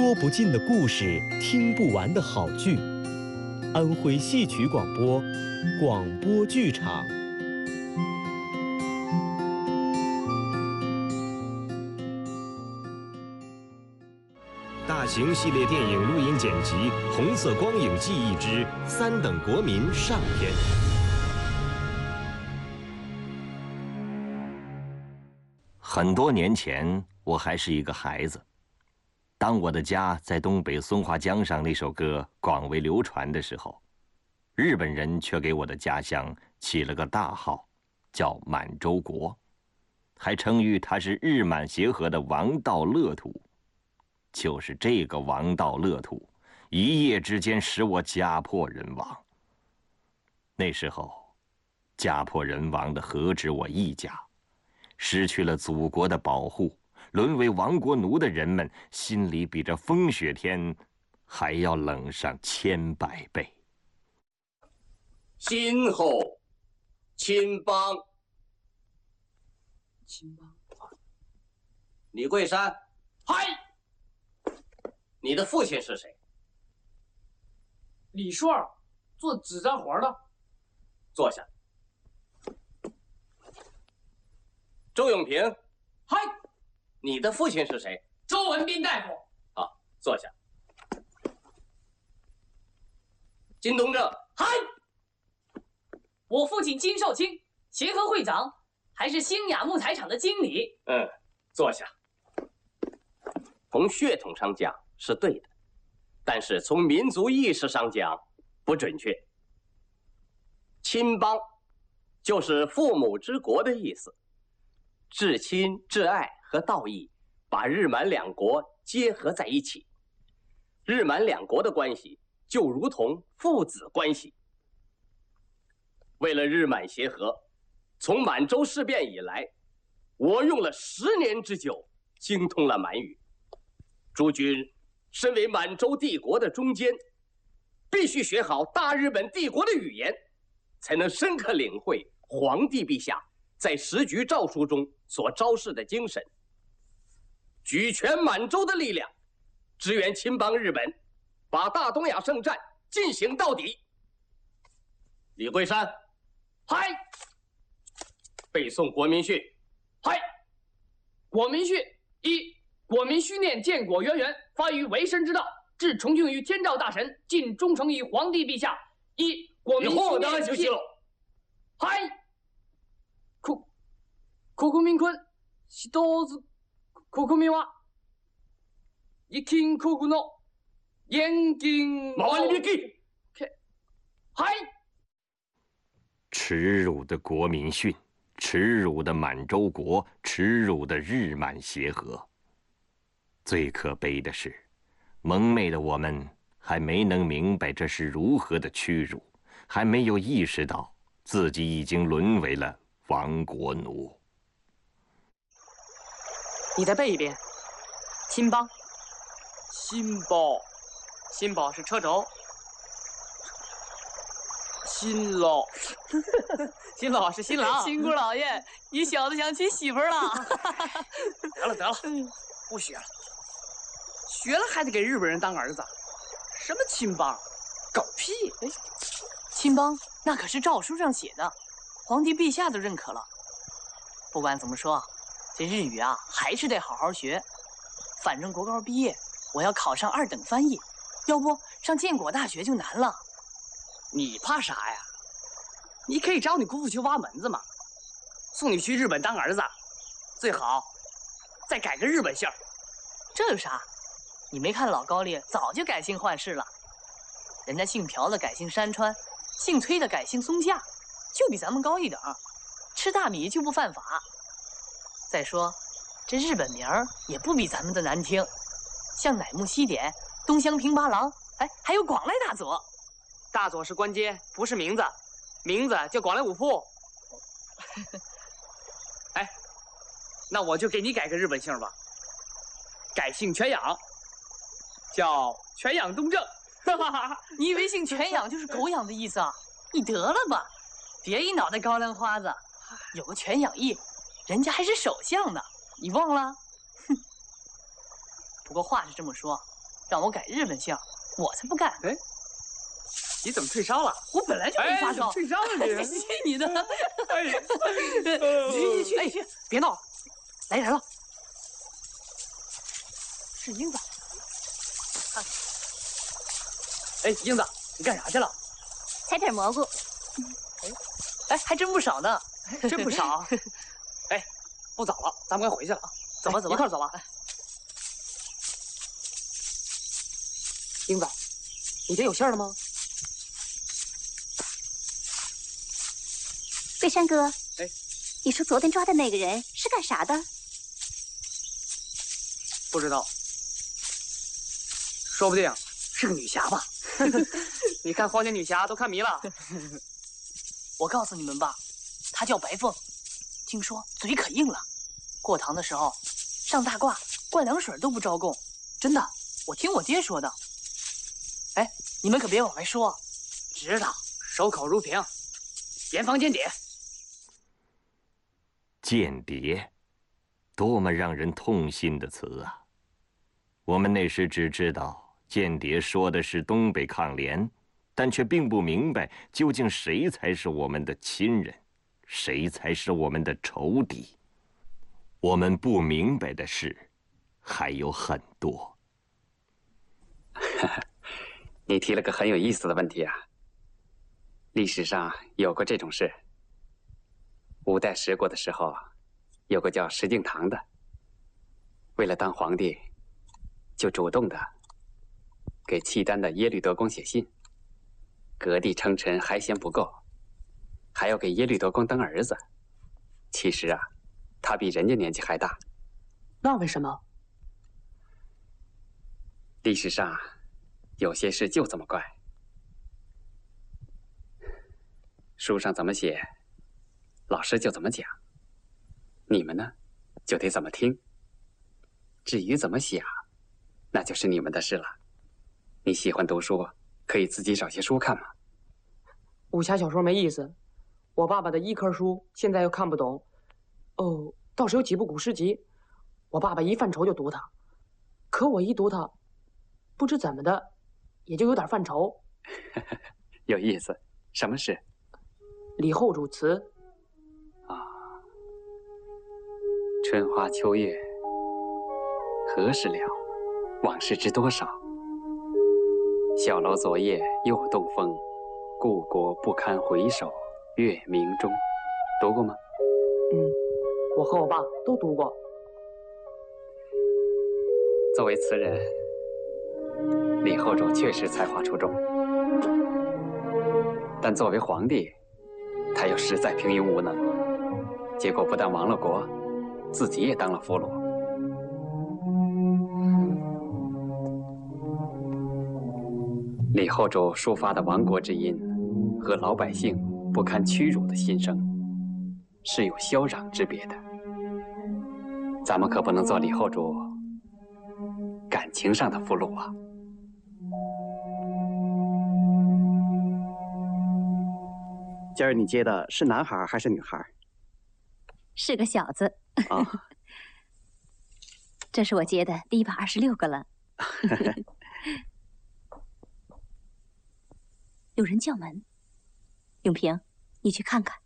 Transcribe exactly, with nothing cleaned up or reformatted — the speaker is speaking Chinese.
说不尽的故事，听不完的好剧。安徽戏曲广播，广播剧场。 大型系列电影录音剪辑《红色光影记忆之三等国民》上篇。很多年前，我还是一个孩子。当我的家在东北松花江上那首歌广为流传的时候，日本人却给我的家乡起了个大号，叫满洲国，还称誉它是日满协和的王道乐土。就是这个王道乐土，一夜之间使我家破人亡。那时候，家破人亡的何止我一家，失去了祖国的保护，沦为亡国奴的人们，心里比这风雪天还要冷上千百倍。 今后，秦邦， 秦邦， 李桂山， 嗨。 你的父亲是谁？ 李硕儿，做纸张活的。 坐下。周永平， 嗨。 你的父亲是谁？ 周文斌大夫。 好，坐下。金东正， 嗨。我父亲金寿清，协和会长，还是兴雅木材厂的经理。 嗯，坐下。从血统上讲是对的，但是从民族意识上讲不准确。亲邦就是父母之国的意思，至亲、至爱和道义把日满两国结合在一起，日满两国的关系就如同父子关系。为了日满协和，从满洲事变以来，我用了十年之久精通了满语。诸君身为满洲帝国的中坚，必须学好大日本帝国的语言，才能深刻领会皇帝陛下在时局诏书中所昭示的精神，举全满洲的力量，支援亲邦日本，把大东亚圣战进行到底。李桂山，嗨！背诵国民训，嗨！ 国民训一。国民须念建国渊源，发于维神之道，至崇敬于天照大神，尽忠诚于皇帝陛下。一国民须念。以后当然休息了。嗨，国国民君、一つ国民は一金国の严禁。 麻烦你别给。 嗨， 耻辱的国民训，耻辱的满洲国，耻辱的日满协和。最可悲的是，蒙昧的我们还没能明白这是如何的屈辱，还没有意识到自己已经沦为了亡国奴。 你再背一遍。新邦， 新包， 新保是车轴。 新老， 新老是新郎。 新姑老爷，你小子想娶媳妇了？ 得了得了，不学了。学了还得给日本人当儿子，什么亲邦，狗屁！ 哎，亲邦那可是诏书上写的，皇帝陛下都认可了。不管怎么说，这日语啊还是得好好学。反正国高毕业，我要考上二等翻译，要不上建国大学就难了。 你怕啥呀？你可以找你姑父去挖门子嘛，送你去日本当儿子，最好再改个日本姓。 这有啥？你没看老高丽早就改姓换氏了，人家姓朴的改姓山川，姓崔的改姓松下，就比咱们高一等，吃大米就不犯法。再说，这日本名儿也不比咱们的难听，像乃木希典、东乡平八郎，哎，还有广濑大佐。 大佐是官阶，不是名字，名字叫广濑武夫。哎，那我就给你改个日本姓吧，改姓全养。叫全养东正。 你以为姓全养就是狗养的意思啊？你得了吧，别一脑袋高粱花子。有个全养义，人家还是首相呢，你忘了？哼。不过话是这么说， 让我改日本姓，我才不干。 哎，你怎么退烧了？ 我本来就没发烧。 哎、退烧了你？ 去你的！ 哎， 去去去，别闹了，来人了，是英子。看， 哎，英子，你干啥去了？ 采点蘑菇。 哎，哎，还真不少呢， 真不少。哎，不早了，咱们该回去了啊。 走吧走吧， 一块走吧。英子，你这有信儿了吗？ 桂山哥， 哎， 你说昨天抓的那个人是干啥的？ 不知道，说不定是个女侠吧。你看花间女侠都看迷了。 我告诉你们吧，她叫白凤，听说嘴可硬了，过堂的时候上大褂灌凉水都不招供，真的，我听我爹说的。哎，你们可别往外说。 知道，守口如瓶，严防间谍。 间谍，多么让人痛心的词啊！我们那时只知道间谍说的是东北抗联，但却并不明白究竟谁才是我们的亲人，谁才是我们的仇敌。我们不明白的事还有很多。 你提了个很有意思的问题啊。历史上有过这种事。五代十国的时候，有个叫石敬瑭的，为了当皇帝，就主动的给契丹的耶律德光写信，割地称臣还嫌不够，还要给耶律德光当儿子。其实啊，他比人家年纪还大。 那为什么？ 历史上有些事就这么怪，书上怎么写，老师就怎么讲，你们呢，就得怎么听。至于怎么想，那就是你们的事了。你喜欢读书，可以自己找些书看嘛。 武侠小说没意思，我爸爸的医科书现在又看不懂。哦，倒是有几部古诗集，我爸爸一犯愁就读它，可我一读它，不知怎么的，也就有点犯愁。 有意思，什么事？ 李后主词。 啊，春花秋月，何时了？往事知多少？小楼昨夜又东风，故国不堪回首月明中。读过吗？ 嗯，我和我爸都读过。 作为词人，李后主确实才华出众，但作为皇帝，他又实在平庸无能，结果不但亡了国，自己也当了俘虏。李后主抒发的亡国之音和老百姓不堪屈辱的心声，是有霄壤之别的。咱们可不能做李后主感情上的俘虏啊！ 今儿你接的是男孩还是女孩？ 是个小子。 啊， 这是我接的第一百二十六个了。有人叫门，永平，你去看看。